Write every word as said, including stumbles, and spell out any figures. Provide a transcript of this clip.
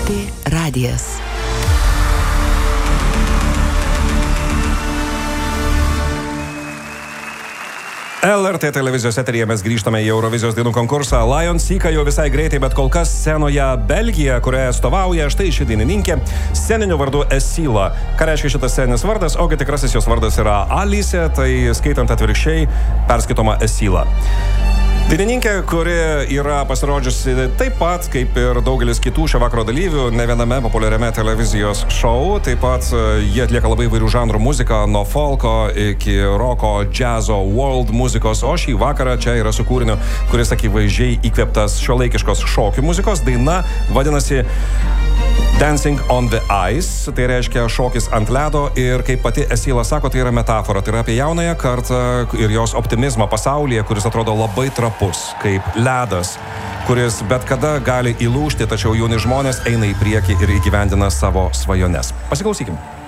Lrt radijas. L R T televizijos eteryje mes grįžtame į Eurovizijos dainų konkursą. Lion Seeką jau visai greitai, bet kol kas scenoje Belgija, kurioje atstovauja štai ši dainininkė sceniniu vardu Esila. Ką reiškia šitas sceninis vardas? Ogi tikrasis jos vardas yra Alice, tai skaitant atvirkščiai perskaitoma Esila. Dainininkė, kuri yra pasirodžiusi taip pat, kaip ir daugelis kitų šio vakaro dalyvių, ne viename populiariame televizijos šou. Taip pat jie atlieka labai įvairių žanrų muziką, nuo folko iki roko, džiazo, world muzikos, o šį vakarą čia yra su kūriniu, kuris akivaizdžiai įkvėptas šiuolaikiškos šokių muzikos. Daina vadinasi Dancing on the Ice, tai reiškia šokis ant ledo, ir kaip pati Esila sako, tai yra metafora, tai yra apie jaunąją kartą ir jos optimizmą pasaulyje, kuris atrodo labai trapus, kaip ledas, kuris bet kada gali įlūžti, tačiau jauni žmonės eina į priekį ir įgyvendina savo svajones. Pasiklausykim.